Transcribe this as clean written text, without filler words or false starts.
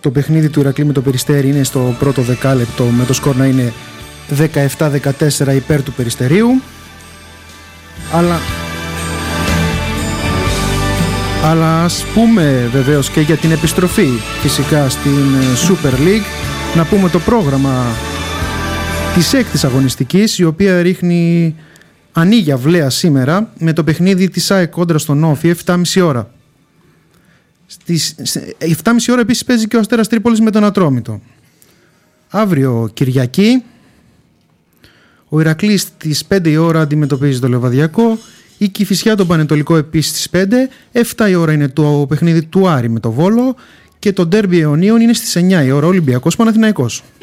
Το παιχνίδι του Ηρακλή με το Περιστέρι είναι στο πρώτο δεκάλεπτο, με το σκορ να είναι 17-14 υπέρ του Περιστερίου. Αλλά ας πούμε βεβαίως και για την επιστροφή φυσικά στην Super League. Να πούμε το πρόγραμμα της έκτης αγωνιστικής, η οποία ανοίγει αυλαία σήμερα με το παιχνίδι της ΑΕΚ κόντρα στον Όφη 7.30 ώρα. Στις 7.30 ώρα επίσης παίζει και ο Αστέρας Τρίπολης με τον Ατρόμητο. Αύριο Κυριακή ο Ηρακλής στις 5 η ώρα αντιμετωπίζει το Λεβαδιακό, η Κηφισιά τον Πανετολικό επίσης στις 5, 7 η ώρα είναι το παιχνίδι του Άρη με το Βόλο και το ντέρμπι Αιωνίων είναι στις 9 η ώρα, Ολυμπιακός Παναθηναϊκός.